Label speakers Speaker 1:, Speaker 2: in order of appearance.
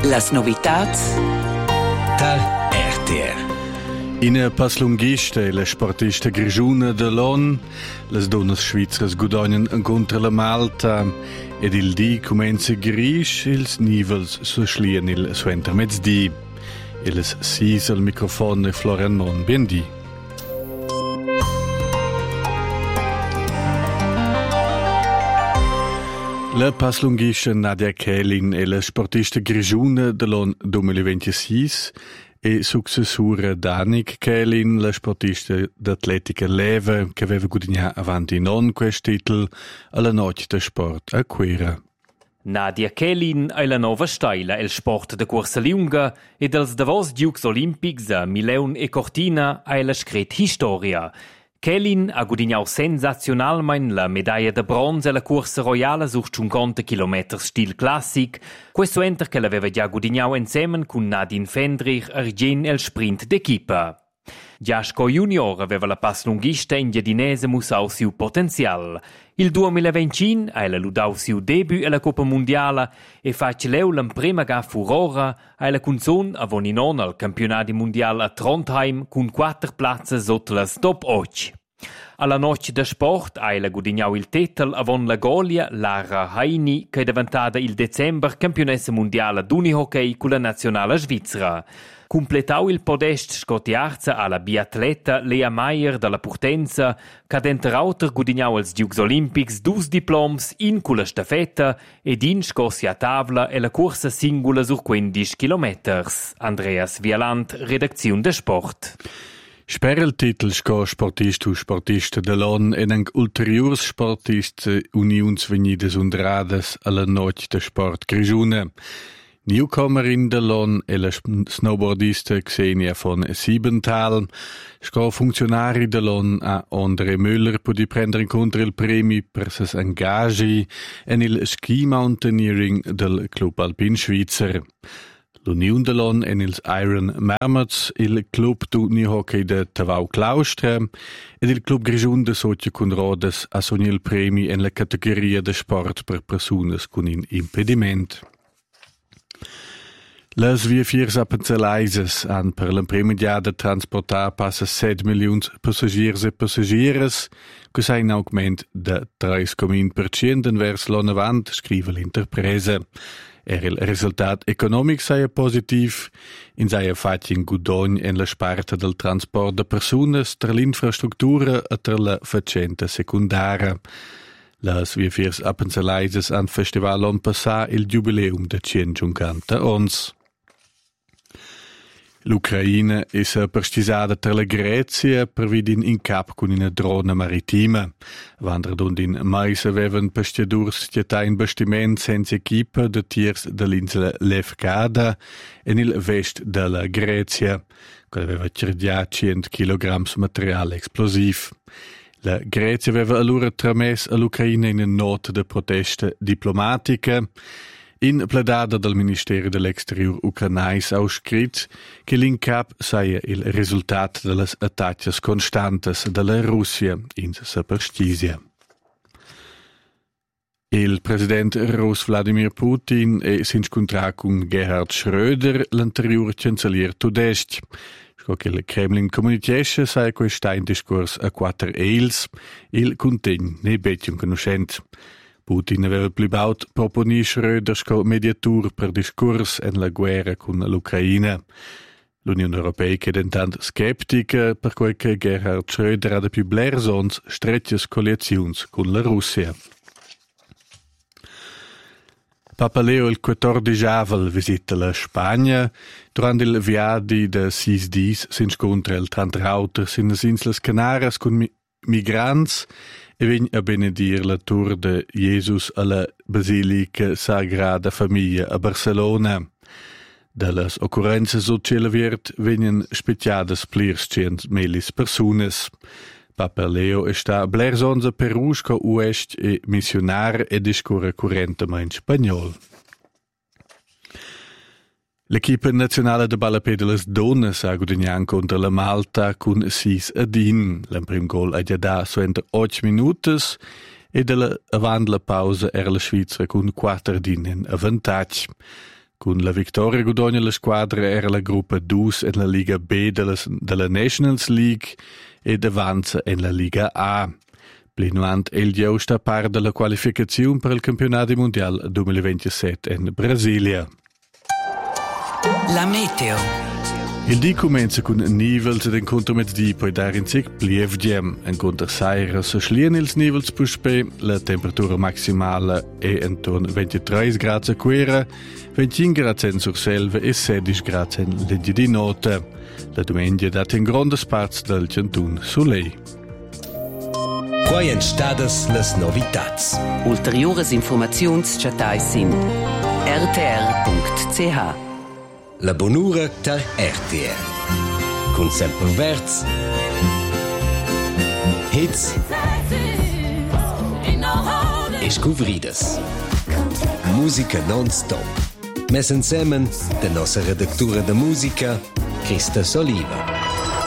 Speaker 1: Las novitats
Speaker 2: da RTR.
Speaker 3: In Passlunghista e la sportista grigiuna de Lon, las donnas svizras guadagnan contra la Malta ed il di comenza grisch, ils nivels susclien il suenter mezzdi. Ils sis al microfono Florian Mon, bien di. La passlunghista Nadia Kehlin e la sportista grigiuna de Lon 2026 e successura Danik Kehlin, la sportista d'atletica leva che aveva guadagnato avanti non questo titolo alla notte del sport a Quera.
Speaker 4: Nadia Kehlin è la nuova stella del sport de corsa lunga e dels davos Giucs Olimpics a Mileun e Cortina è la scret historia. Kehlin ha guadagnato sensazionalmente la medaglia de bronzo alla corsa royale su 50 km stil classic, questo enter che l'aveva già guadagnato insieme con Nadine Fendrich argent el sprint d'equipa. Giasco Junior aveva la passlunghista indiadinese musau siu potenzial. Il 2025 ha la ludau siu debut alla Coppa Mondiale e face leu l'emprema ga furora ha la cunzon avoninon al campionati mondial a Trondheim con 4 plazze sotto la top 8. Alla noce da sport ha la guadagnau il titel avon la Golia Lara Heini che è diventata il december campionessa mondiale d'unihockey con la nazionale svizzera. Completau il podest scotiarza alla biatleta Lea Meyer dalla Portenza, che d'enter auter guadagnau als Giucs Olimpics 2 diploms in con la stafetta ed in scossi a tavola e la corsa singola sur 15 km. Andreas Vialant, redazione de Sport.
Speaker 3: Sper il titel sco sportista de Lon en ang ulteriors sportist unions venides und rades alla noche de sport grigiuna. Newcomerin de Lon e la snowboardista Xenia von Siebenthal. Sco funzionari de Lon a André Müller podi prendere incontro il premi per ses engagi en il ski mountaineering del Club Alpin Schweizer. L'Union de Lon en ils Iron Marmots, il Club d'unihockey de Tavau Claustra ed il Club Grigiun de Socia con Rodes a sogni il premi en la categoria de sport per personas con in impediment. Las via fiers appenzelaises han per l'empremedià de transportar passa 7 milions passagiers e passagieres, che sai in augment de 3,1% vers l'anno avant, scrive l'interpresa. Il risultat economic sei positiv, in sei fatti in gudogn en la sparta del transport de personas tra l'infrastruttura e tra la facenta secundara. Las via fiers appenzelaises an festival on passà il jubileum de 150 ons. L'Ucraina è perstisada tra la Grecia per vidin in cap con una drona maritima. Vandradund in mais avevan pestiadurs stietà in bastiment senza equipa de tiers dell'insula Lefkada en il vest della Grecia, che aveva cerdià 100 kg materiale explosiv. La Grecia aveva allora tramess all'Ucraina in una nota de protesta diplomatica. In pledada del Ministero dell'Exterior ucranais ha scritto che l'incap sia il risultato delle attacchi costantes della Russia in superstizia. Il presidente russo Vladimir Putin si incontrà con Gerhard Schröder, l'anteriore cancelliere tedesco. Che il Kremlin comunicasse sia questo in discorso a 4 eils, il contegno ne bettiun conoscente. Putin aveva plibaut proponi Schröder sco mediatur per discurs en la guerra con l'Ucraina. L'Unione Europea è intanto skeptica per quel che Gerhard Schröder ha da più blersons stretches coalizions con la Russia. Papa Leo il 14 avel visita la Spagna. Durante il viadi de 6 dis si incontra il Trantrauters in las Inslas Canaras con migrants e vegn a benedir la tour de Jesus alla Basilica Sagrada Famiglia a Barcelona. Dallas occurrences o celeviert vegnan spetiadas plirs cent melis personas. Papa Leo sta blersonza perusca uest e missionar e discorre currentemente spagnol. L'equipa nazionale de ballapé de las donnas ha guadagnato contro la Malta con 6-1. L'emprim gol ha già dato entro 8 minuti e avanti la pausa era la Svizzera con 4 in avantaggio. Con la vittoria guadagna la squadra era la gruppa 2 in la Liga B della Nations League ed avanza in la Liga A. Plinuant il Dio sta part della qualificazione per il campionato mondiale 2027 in Brasilia.
Speaker 2: La meteo.
Speaker 3: Il dì comincia con nivels ed incontro mezz'dì, poi dar in sig plievdiem. Incontro saira so schlien ils nivels puspe, la temperatura maximale è intorno 23 gradi a Quera, 25 gradi in Surselva e 16 gradi in Legge di Nota. La domenica data in grande parti del cantun Soleil.
Speaker 2: Quai en stadas las novitats.
Speaker 1: Ulteriores informaziuns chatai sin rtr.ch.
Speaker 2: La bonura ter RTR. Con sempre verts. Hits. E scuvridas. Musica non-stop. Mes insemen de nostra redactura de musica, Christa Soliva.